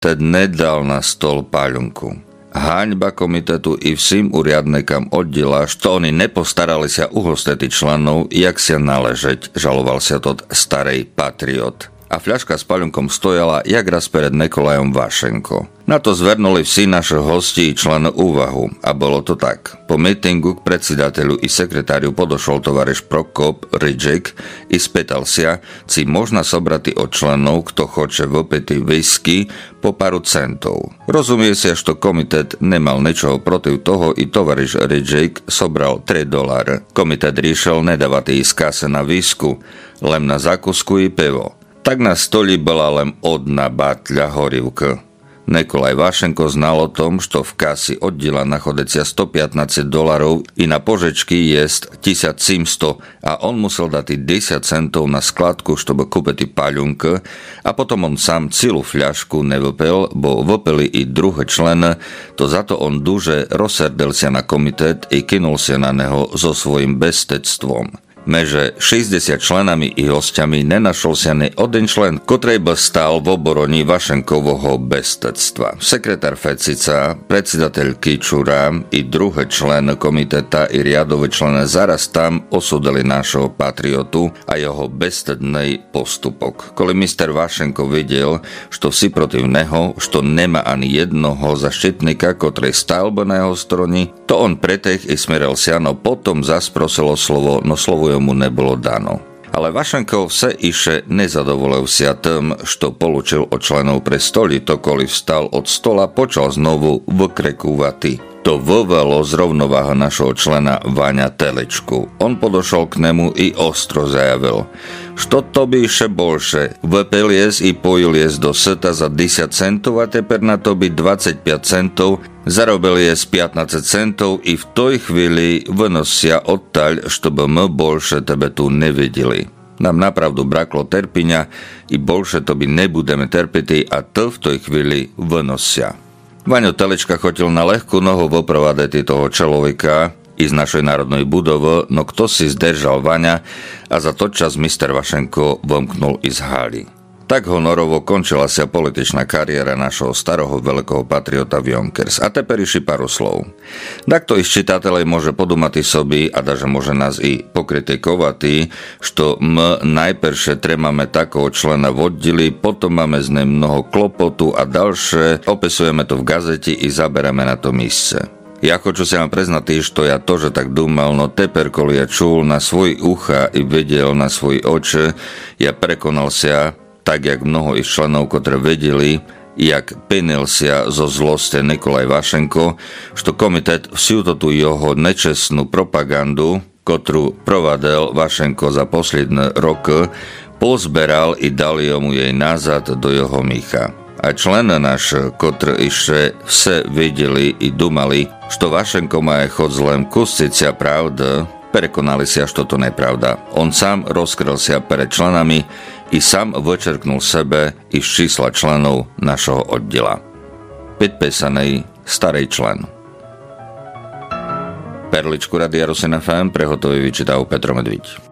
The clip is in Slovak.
Ted nedal na stol paľunku. Haňba komitetu i všim uriadnikam oddiela, što oni nepostarali sa uhosteti členov, jak sa naležeť, žaloval sa tot starej patriot. A fľaška s paľunkom stojala jak raz pred Nikolajom Vašenko. Na to zvernuli vsi naši hosti i člen úvahu a bolo to tak. Po meetingu k predsedateľu i sekretáriu podošol tovariš Prokop Ridžek i spýtal sa, či možno sobrati od členov, kto hoče vypiť whisky po paru centov. Rozumie sa, že komitet nemal ničoho proti toho i tovariš Ridžek sobral $3. Komitet riešil nedávať z kase na whisky, len na zákusku i pivo. Tak na stoli bola len odna batľa horivka. Nikolaj Vašenko znal o tom, što v kasi oddiela nachodecia $115 i na požečky jest 1700 a on musel dať 10 centov na skladku, чтобы kúpiť paľunka a potom on sám celú fľašku nevypil, bo vypili i druhé člen, to za to on duže rozserdel sa na komitet i kinul sa na neho so svojím bestectvom. Meže 60 členami i hostiami nenašol sa ni один člen, ktorý by stál v oboroni Vašenkovho bestectva. Sekretár Fecica, predsedateľ Kičura i druhý člen komiteta i riadový člen zaraz tam osudili našho patriotu a jeho bestednej postupok. Koli mister Vašenko videl, što si protiv neho, što nema ani jednoho zaštitnika, ktorý stál by na jeho stroni, to on pretech i smeril sa, no potom zas prosilo slovo, no slovo mu nebolo dano. Ale Vašenko vse iše nezadovolil sa tým, što polučil od členov pre stoli, to koli vstal od stola, počal znovu vykrekúvati. To vovelo z rovnováha našho člena Vaňa Telečku. On podošol k nemu i ostro zajavil. Što to by še bolše? Vypil jes i pojil jes do seta za 10 centov a teper na to by 25 centov. Zarobil jes 15 centov i v toj chvíli vynosia odtaľ, чтобы my bolše tebe tu nevideli. Nám napravdu braklo terpiňa i bolše to by nebudeme terpiti a to v toj chvíli vynosia. Vaňo Telečka chotil na ľahkú nohu voprovadeti toho človeka i z našej národnej budovy, no kto si zdržal Vaňa a za to čas mister Vašenko vomknul i z haly. Tak honorovo končila sa političná kariéra našho staroho veľkého patriota Jonkers. A teper iši paru slov. Takto i čitatelej môže podumati sobi a daže môže nás i pokritikovati, što my najperše tremáme takého člena v oddeli, potom máme z nej mnoho klopotu a ďalšie opisujeme to v gazeti i zaberáme na to místce. Ja хочу sa vám priznať, što ja to, že tak dúmal, no teper, koli ja čul na svoj ucha i videl na svoj oče, ja prekonal sa, tak jak mnoho ich členov, ktoré vedeli, jak penil sa zo zlosti Nikolaj Vašenko, što komitet vsiu to tu jeho nečestnú propagandu, ktorú provadil Vašenko za posledné roky, pozberal i dal mu jej nazad do jeho mícha. A člen náš, ktorý ešte vse vedeli i dumali, što Vašenko má chod zlém kustiť sa pravda, prekonali sa, što to nepravda. On sám rozkryl sa pred členami i sám vyčerknul sebe i z čísla členov našho oddiela. Podpísaný starej člen. Perličku Radia Rusin FM prehotový vyčítal Petro Medvíď.